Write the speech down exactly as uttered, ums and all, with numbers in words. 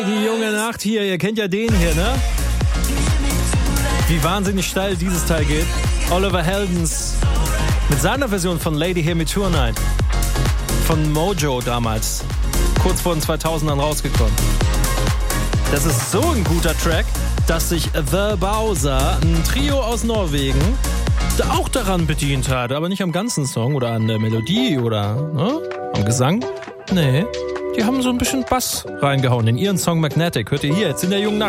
Die junge Nacht hier, ihr kennt ja den hier, ne? Wie wahnsinnig steil dieses Teil geht. Oliver Heldens mit seiner Version von Lady Hear Me Tonight. Von Mojo damals. Kurz vor den zweitausendern rausgekommen. Das ist so ein guter Track, dass sich The Bowser, ein Trio aus Norwegen, auch daran bedient hat. Aber nicht am ganzen Song oder an der Melodie oder ne, am Gesang. Nee, die haben so ein bisschen Bass reingehauen in ihren Song Magnetic. Hört ihr hier jetzt in der jungen Nacht.